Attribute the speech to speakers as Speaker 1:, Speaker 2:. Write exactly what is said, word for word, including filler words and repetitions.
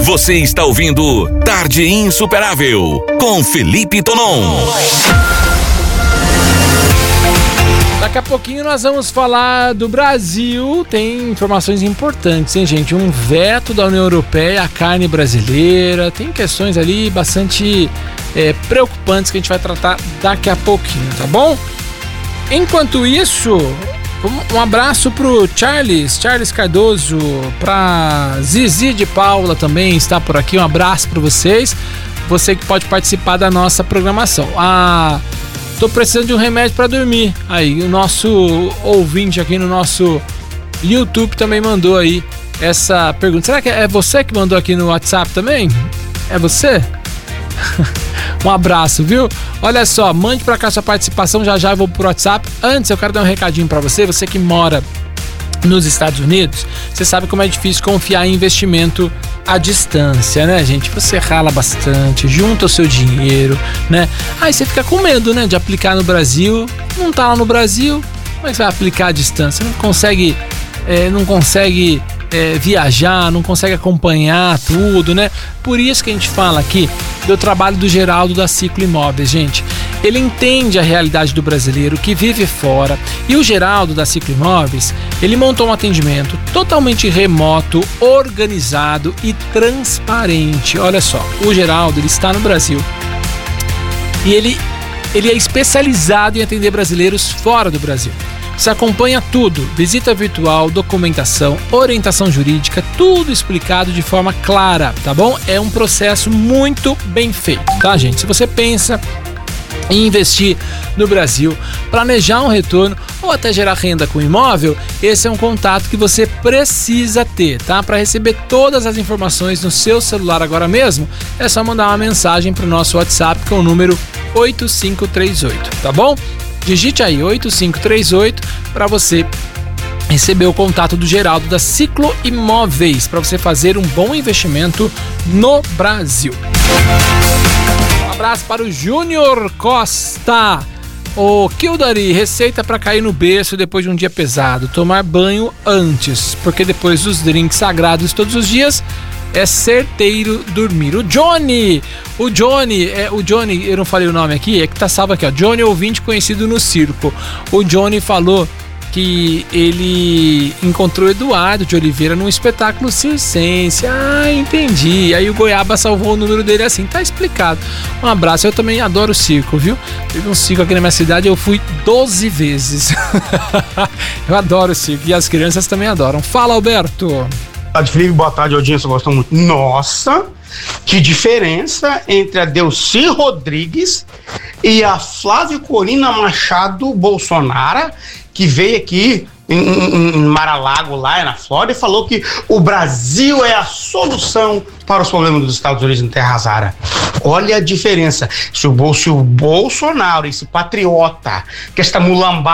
Speaker 1: Você está ouvindo Tarde Insuperável com Felipe Tonon.
Speaker 2: Daqui a pouquinho nós vamos falar do Brasil. Tem informações importantes, hein, gente? Um veto da União Europeia à carne brasileira. Tem questões ali bastante é, preocupantes que a gente vai tratar daqui a pouquinho, tá bom? Enquanto isso, um abraço pro Charles, Charles Cardoso, pra Zizi de Paula também está por aqui. Um abraço para vocês. Você que pode participar da nossa programação. A Tô precisando de um remédio para dormir. Aí, o nosso ouvinte aqui no nosso YouTube também mandou aí essa pergunta. Será que é você que mandou aqui no WhatsApp também? É você? Um abraço, viu? Olha só, mande pra cá sua participação, já já eu vou pro WhatsApp. Antes, eu quero dar um recadinho pra você, você que mora nos Estados Unidos, você sabe como é difícil confiar em investimento à distância, né, gente? Você rala bastante, junta o seu dinheiro, né? Aí você fica com medo, né, de aplicar no Brasil. Não tá lá no Brasil, como é que você vai aplicar à distância? Não consegue, é, não consegue é, viajar, não consegue acompanhar tudo, né? Por isso que a gente fala aqui do trabalho do Geraldo da Ciclo Imóveis, gente. Ele entende a realidade do brasileiro que vive fora, e o Geraldo da Ciclo Imóveis, ele montou um atendimento totalmente remoto, organizado e transparente. Olha só, o Geraldo, ele está no Brasil e ele, ele é especializado em atender brasileiros fora do Brasil. Você acompanha tudo, visita virtual, documentação, orientação jurídica, tudo explicado de forma clara, tá bom? É um processo muito bem feito, tá, gente? Se você pensa em investir no Brasil, planejar um retorno ou até gerar renda com imóvel, esse é um contato que você precisa ter, tá? Para receber todas as informações no seu celular agora mesmo, é só mandar uma mensagem para o nosso WhatsApp com o número oito cinco três oito, tá bom? Digite aí oito cinco três oito para você receber o contato do Geraldo da Ciclo Imóveis, para você fazer um bom investimento no Brasil. Um abraço para o Júnior Costa. O Kildare, receita para cair no berço depois de um dia pesado: tomar banho antes, porque depois dos drinks sagrados todos os dias é certeiro dormir. O Johnny, o Johnny, é, o Johnny, eu não falei o nome aqui, é que tá salvo aqui, ó. Johnny, ouvinte conhecido no circo. O Johnny falou que ele encontrou Eduardo de Oliveira num espetáculo circense. Ah, entendi. Aí o Goiaba salvou o número dele assim, tá explicado. Um abraço, eu também adoro circo, viu? Teve um circo aqui na minha cidade, eu fui doze vezes. Eu adoro circo e as crianças também adoram. Fala, Alberto.
Speaker 3: Boa tarde, Felipe. Boa tarde, audiência. Gostam muito. Nossa, que diferença entre a Delcy Rodrigues e a Flávia Corina Machado Bolsonaro, que veio aqui em, em, em Mar-a-Lago, lá na Flórida, e falou que o Brasil é a solução para os problemas dos Estados Unidos em terra arrasada. Olha a diferença. Se o, se o Bolsonaro, esse patriota, que esta mulambada